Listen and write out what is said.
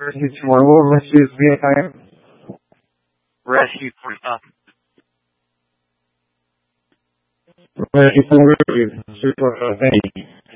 Rescue tomorrow. What rescue is VFI? Rescue 45. Rescue 4, thank you.